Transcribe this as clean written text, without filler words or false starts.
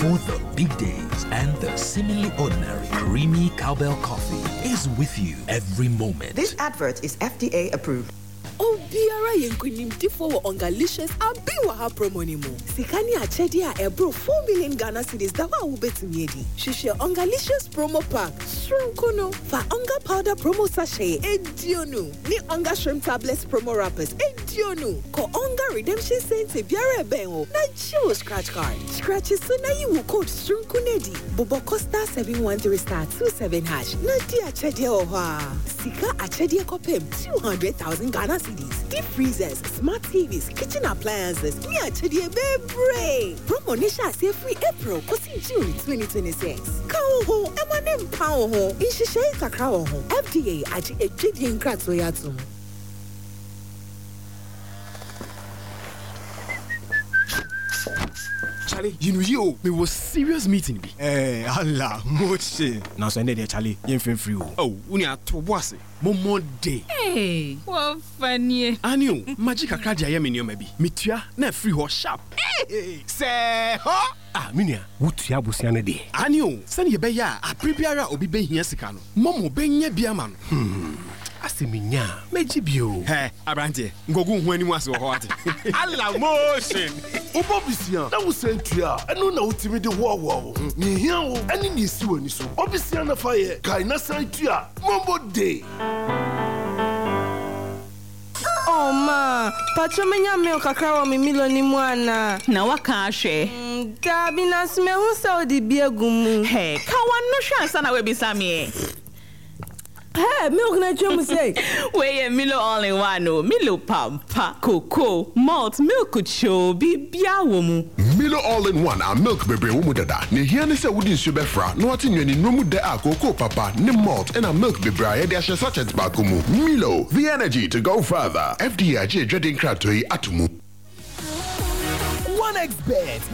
for the big days and the seemingly ordinary. Creamy Cowbell coffee is with you every moment. This advert is FDA approved. Oh, Biara Yenkunim Tifo Ongalicious Abiwa promo nimo. Sikani Achedia Ebro 4 million Ghana cedis Dawa Ubetimiedi. Shisha Ongalicious promo pack. Shrimkono. Fa Onga powder promo sachet. Edionu. Ni Onga shrimp tablets promo wrappers. Edionu. Ko Onga redemption sente Biara Bengo. Na Chiwo scratch card. Scratches so na you will code Shrimkunedi. Bobo Costa 713*27#. Na di Achedia Oha. Sika Achedia Kopem 200,000 Ghana CDs, deep freezers, smart TVs, kitchen appliances. Yeah, Chedi Bebre. Promo Nisha say free April, costing June 2026. Cow ho, Emanem Pow ho, Inshishe Kakao ho. FDA, Aji Ejidin Kratsoyatum. Charlie, you know you, me was serious meeting be. Allah, moche. Now so there Charlie, you free. Oh, unya to wase. Momo day. Hey, what funny. Anio, magic akaja ya me maybe. Mitua na free ho sharp. Hey, say ho. Ah, minia, wutua busiane de. Anio, send ye be ya, a prebiara obi be hia sika no. Momo be nya bia ma no. Aseminya, mejibio. He, abrante, ngogu hu ani wase ho ate. Allah motion. Obobisia, na wo sentua, eno na utimi de wo. Ni hia wo, ani ni si wani so. Obisia na fa ye, kai na sentua, mombo day. Oh ma, pachomenya milk kakra mi milo ni mwana. Na waka ahwe. Gabi na sme hu sa odi biegumu. Hey, ka wano hwe ansa na we bisa me. Hey, milk na chum say. We Milo all in one no. Milo pampa, cocoa, malt, milk cho bibia wo mu. Milo all in one and milk bebre wo mu dada. Ne hia ne se wodi nsu befra. No ati nwani no mu de a cocoa papa, ne malt and a milk bebre a de ahye sachet ba komu. Milo, the energy to go further. FDA je dredin kratoi atumu. 1xBet,